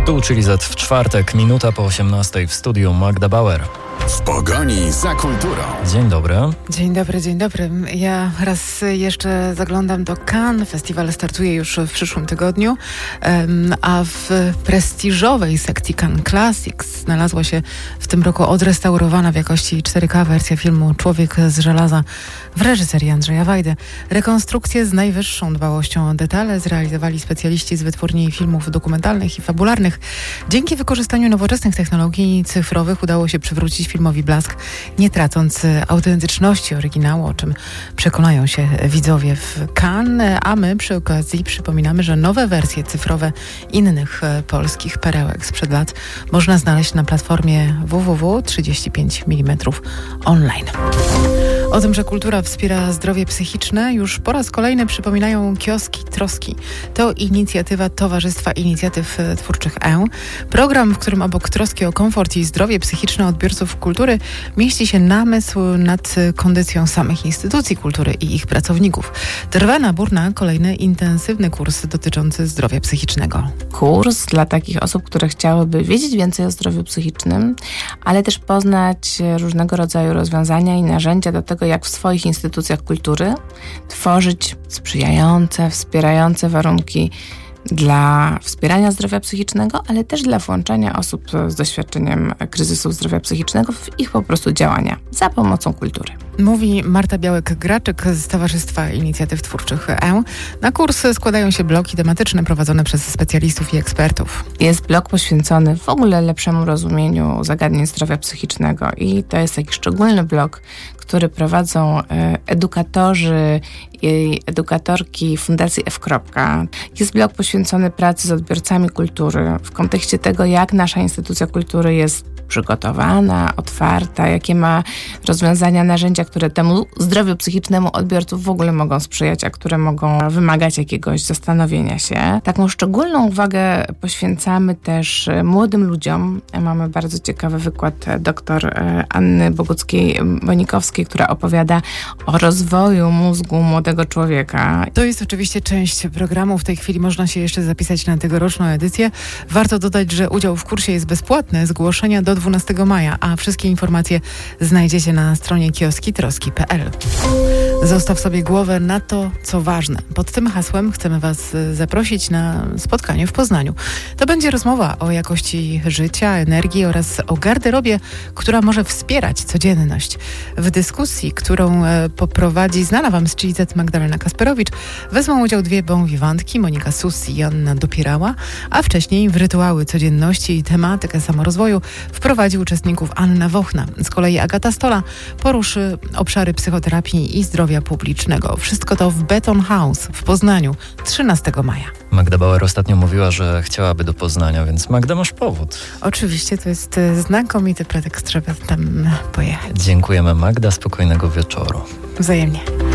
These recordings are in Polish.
Tu Chili Z w czwartek, minuta po 18 w studiu Magda Bauer. W pogoni za kulturą. Dzień dobry. Dzień dobry. Ja raz jeszcze zaglądam do Cannes. Festiwal startuje już w przyszłym tygodniu, a w prestiżowej sekcji Cannes Classics znalazła się w tym roku odrestaurowana w jakości 4K wersja filmu Człowiek z żelaza w reżyserii Andrzeja Wajdy. Rekonstrukcję z najwyższą dbałością o detale zrealizowali specjaliści z wytwórni filmów dokumentalnych i fabularnych. Dzięki wykorzystaniu nowoczesnych technologii cyfrowych udało się przywrócić filmowi blask, nie tracąc autentyczności oryginału, o czym przekonają się widzowie w Cannes, a my przy okazji przypominamy, że nowe wersje cyfrowe innych polskich perełek sprzed lat można znaleźć na platformie www.35mm online. O tym, że kultura wspiera zdrowie psychiczne, już po raz kolejny przypominają kioski Troski. To inicjatywa Towarzystwa Inicjatyw Twórczych E. Program, w którym obok troski o komfort i zdrowie psychiczne odbiorców kultury mieści się namysł nad kondycją samych instytucji kultury i ich pracowników. Trwa nabór na kolejny intensywny kurs dotyczący zdrowia psychicznego. Kurs dla takich osób, które chciałyby wiedzieć więcej o zdrowiu psychicznym, ale też poznać różnego rodzaju rozwiązania i narzędzia do tego, jak w swoich instytucjach kultury tworzyć sprzyjające, wspierające warunki dla wspierania zdrowia psychicznego, ale też dla włączania osób z doświadczeniem kryzysu zdrowia psychicznego w ich po prostu działania za pomocą kultury. Mówi Marta Białek-Graczyk z Towarzystwa Inicjatyw Twórczych E. Na kurs składają się bloki tematyczne prowadzone przez specjalistów i ekspertów. Jest blok poświęcony w ogóle lepszemu rozumieniu zagadnień zdrowia psychicznego i to jest taki szczególny blok, który prowadzą edukatorzy i edukatorki Fundacji F. Jest blok poświęcony pracy z odbiorcami kultury w kontekście tego, jak nasza instytucja kultury jest przygotowana, otwarta, jakie ma rozwiązania, narzędzia, które temu zdrowiu psychicznemu odbiorców w ogóle mogą sprzyjać, a które mogą wymagać jakiegoś zastanowienia się. Taką szczególną uwagę poświęcamy też młodym ludziom. Mamy bardzo ciekawy wykład dr Anny Boguckiej-Bonikowskiej, która opowiada o rozwoju mózgu młodego człowieka. To jest oczywiście część programu. W tej chwili można się jeszcze zapisać na tegoroczną edycję. Warto dodać, że udział w kursie jest bezpłatny. Zgłoszenia do 12 maja, a wszystkie informacje znajdziecie na stronie kioskitroski.pl. Zostaw sobie głowę na to, co ważne. Pod tym hasłem chcemy Was zaprosić na spotkanie w Poznaniu. To będzie rozmowa o jakości życia, energii oraz o garderobie, która może wspierać codzienność. W dyskusji, którą poprowadzi znana Wam z Chili Z Magdalena Kasperowicz, wezmą udział dwie bon vivantki, Monika Sus i Joanna Dopierała, a wcześniej w rytuały codzienności i tematykę samorozwoju wprowadzi uczestników Anna Wochna. Z kolei Agata Stola poruszy obszary psychoterapii i zdrowia publicznego. Wszystko to w Beton House w Poznaniu 13 maja. Magda Bauer ostatnio mówiła, że chciałaby do Poznania, więc Magda, masz powód. Oczywiście, to jest znakomity pretekst, żeby tam pojechać. Dziękujemy, Magda, spokojnego wieczoru. Wzajemnie.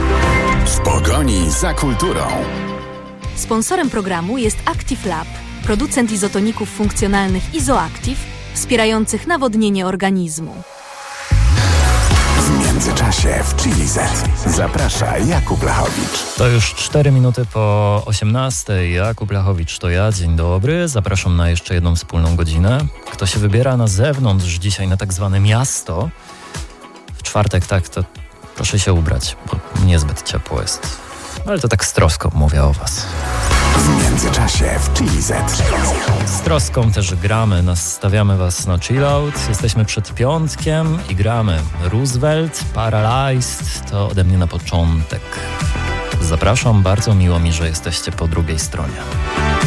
W pogoni za kulturą. Sponsorem programu jest Active Lab, producent izotoników funkcjonalnych Izoactive, wspierających nawodnienie organizmu. W międzyczasie w Chili Z zaprasza Jakub Lachowicz. To już 4 minuty po 18. Jakub Lachowicz to ja. Dzień dobry. Zapraszam na jeszcze jedną wspólną godzinę. Kto się wybiera na zewnątrz dzisiaj na tak zwane miasto, w czwartek, tak, to proszę się ubrać, bo niezbyt ciepło jest. Ale to tak z troską mówię o Was. W międzyczasie w Chili Z. Z troską też gramy, nastawiamy Was na chillout. Jesteśmy przed piątkiem i gramy Roosevelt, Paralyzed, to ode mnie na początek. Zapraszam, bardzo miło mi, że jesteście po drugiej stronie.